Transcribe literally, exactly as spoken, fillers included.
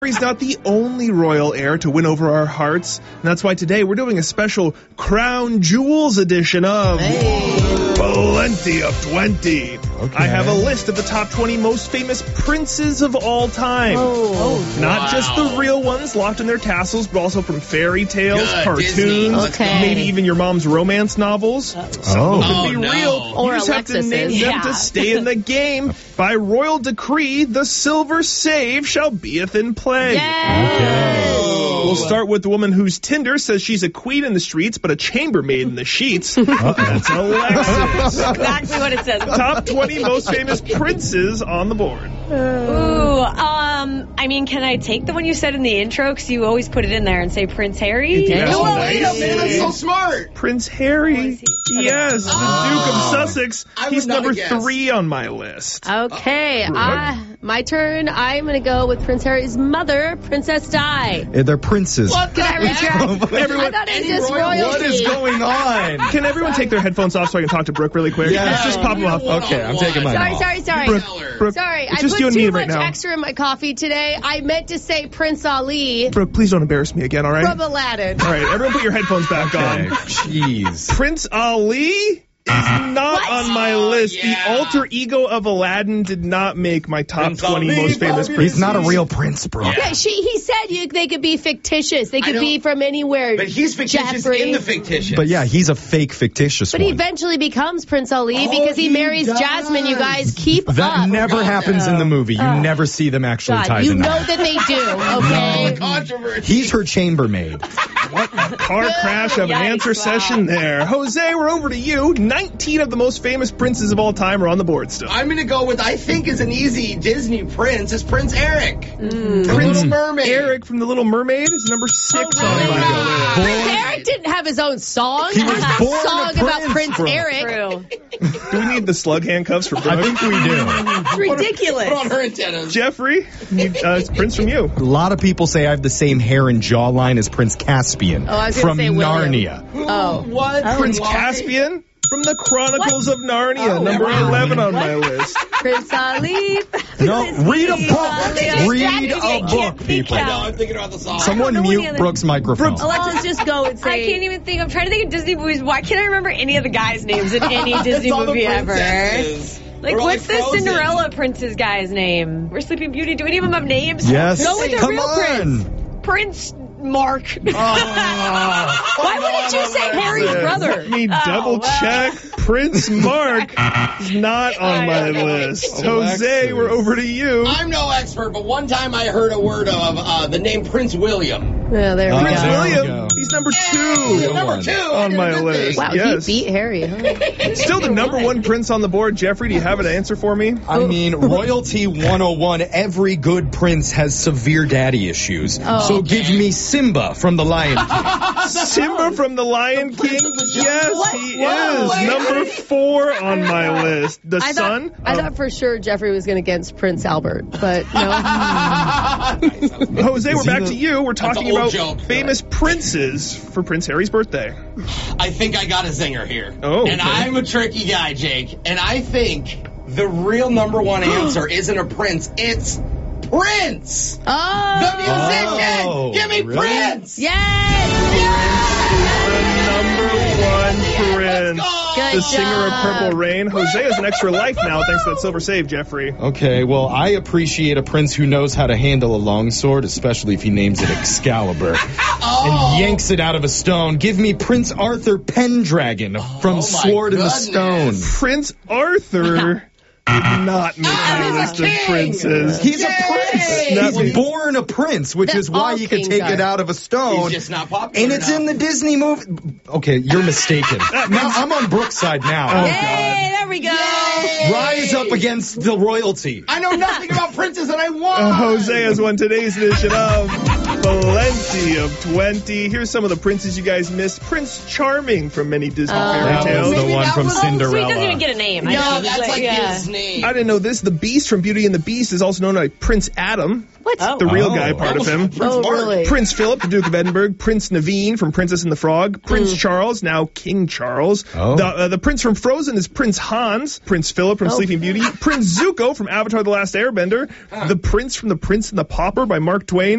He's not the only royal heir to win over our hearts, and that's why today we're doing a special Crown Jewels edition of hey. Plenty of twenty. Okay. I have a list of the top twenty most famous princes of all time. Oh, Not wow. just the real ones locked in their castles, but also from fairy tales, Good, cartoons, okay. maybe even your mom's romance novels. Uh, Some oh. of them oh, could be no. real. Or you just have to Alexis's. name them Yeah. to stay in the game. By royal decree, the silver save shall beeth in play. Yes. Okay. We'll start with the woman whose Tinder says she's a queen in the streets, but a chambermaid in the sheets. That's Alexis. Exactly what it says. Top twenty most famous princes on the board. Ooh, um, I mean, can I take the one you said in the intro? Because you always put it in there and say Prince Harry. Yes. Oh, Nice. wait a minute, that's so smart. Prince Harry. Oh, is he? Okay. Yes, the Oh. Duke of Sussex. I would He's not number have guessed. three on my list. Okay, uh, my turn. I'm going to go with Prince Harry's mother, Princess Di. Yeah, they're princes. What the Can I retract? Everyone- I thought it was Any just royal- royalty. What is going on? Can everyone take their headphones off so I can talk to Brooke really quick? Yeah. Let's just pop them off. Okay, I'm taking mine Sorry, off. sorry, sorry. Brooke, Brooke, Sorry, it's I just put you and too me much right now. extra in my coffee today. I meant to say Prince Ali Brooke, please don't embarrass me again, all right? from Aladdin. All right, everyone put your headphones back Okay, on. jeez. Prince Ali is not on my list. yeah. The alter ego of Aladdin did not make my top Prince twenty Ali, most famous Bobby. princes. He's not a real prince, bro. Yeah. Yeah, she, he said you, they could be fictitious. They I could know. be from anywhere. But he's fictitious Jeffrey. in the fictitious. But yeah, he's a fake fictitious But one. he eventually becomes Prince Ali Oh, because he, he marries does. Jasmine. You guys keep that up. never Forgot happens that. in the movie. You Uh, never see them actually God, tie you the know knot. that they do, okay? Controversy. He's her chambermaid. Car crash of an Yikes, answer wow. session there. Jose, we're over to you. nineteen of the most famous princes of all time are on the board still. I'm going to go with, I think is an easy Disney prince, is Prince Eric. The Little Mermaid. Eric from The Little Mermaid is number six Oh, on really? my list. Prince Eric didn't have his own song. He was There's no born a song about prince, Prince bro. Eric. True. Do we need the slug handcuffs for Brooke? I think we do. It's ridiculous. Put on her antennas. Jeffrey, you, uh, it's Prince from you. A lot of people say I have the same hair and jawline as Prince Caspian Oh, I was gonna from say William. Narnia. Oh. What? Prince Why? Caspian from the Chronicles of Narnia, Oh, number wow. eleven on my list. Prince Ali. No, read a book. Ali. Read a Can't book, think people. I know, I'm thinking about the song. Someone know any mute other- Brooke's microphone. Brooke- Alexis, just go and I say. can't even think. I'm trying to think of Disney movies. Why can't I remember any of the guys' names in any Disney It's all the movie ever? princesses. Like, They're what's like the Frozen. Cinderella prince's guy's name? Or Sleeping Beauty? Do any of them have names? Yes. Go with the Come real on. prince. Prince Mark. Why wouldn't you say Harry's brother? Let me Oh, double well. check. Prince Mark is not on I my don't know. list. Jose, Alexis. we're over to you. I'm no expert, but one time I heard a word of uh, the name Prince William. Yeah, there we Oh, Prince go. there we William. go. He's number He's two. number one. two On I did a my good list. thing. Wow, Yes. he beat Harry, huh? Still the number one prince on the board. Jeffrey, do you have an answer for me? I mean, Royalty one oh one, every good prince has severe daddy issues. Oh, so okay. give me Simba from The Lion King. Simba from The Lion King. Yes, What? he Whoa, is. wait. Number four on my list. The I son. thought, I of- thought for sure Jeffrey was going against Prince Albert, but no. Jose, we're Is he back the- to you. We're That's talking an old about joke. famous princes for Prince Harry's birthday. I think I got a zinger here. Oh, And okay. I'm a tricky guy, Jake. And I think the real number one answer isn't a prince, it's Prince! The Oh, musician! Oh, Give me really? Prince! yes! The number one prince. go! Good The singer of job. Purple Rain. Jose has an extra life now thanks to that silver save, Jeffrey. Okay, well, I appreciate a prince who knows how to handle a longsword, especially if he names it Excalibur, Oh. and yanks it out of a stone. Give me Prince Arthur Pendragon from Oh, my Sword in the Stone. goodness. Prince Arthur did not make my he's a list of king. princes. He's Yay! a prince. That He's means- born a prince, which That's is why all you can kings take are. it out of a stone. He's just not popular And it's enough. in the Disney movie. Okay, you're mistaken. Now I'm on Brooke's side now. Yay, there we go. Yay! Rise up against the royalty. I know nothing about princes and I won! Uh, Jose has won today's edition of Plenty of twenty. Here's some of the princes you guys missed. Prince Charming from many Disney Oh. fairy That was tales. the Maybe one that from was- Oh, so he Cinderella. doesn't even get a name. I No, know. that's like yeah. his name. I didn't know this. The Beast from Beauty and the Beast is also known as Prince Adam. What? Oh. The real Oh. guy part of him. Prince Oh, Mark. really? Prince Philip, the Duke of Edinburgh. Prince Naveen from Princess and the Frog. Prince Charles, now King Charles. Oh. The, uh, the prince from Frozen is Prince Hans. Prince Philip from Oh. Sleeping Beauty. Prince Zuko from Avatar: The Last Airbender. The Prince from The Prince and the Pauper by Mark Twain.